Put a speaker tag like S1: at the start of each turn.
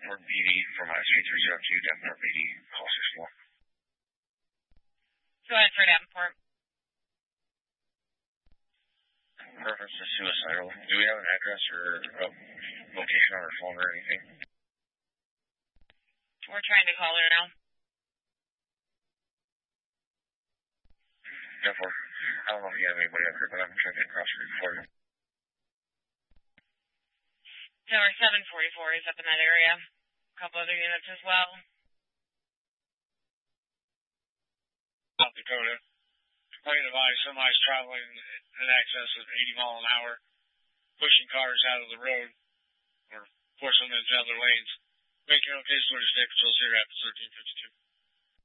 S1: Davenport PD for my 3302 Davenport PD, call 64.
S2: Go ahead for Davenport.
S1: Reference to suicidal. Do we have an address or location on our phone or anything?
S2: We're trying to call her now.
S1: Therefore, I don't know if you have anybody up here, but I'm trying to get across here for you.
S2: Tower 744 is up in that area. A couple other units as well.
S3: South Dakota. Complaint of semis traveling in excess of 80 miles an hour, pushing cars out of the road or forcing them into other lanes. Making no case order today, Patrol City Rapids 1352.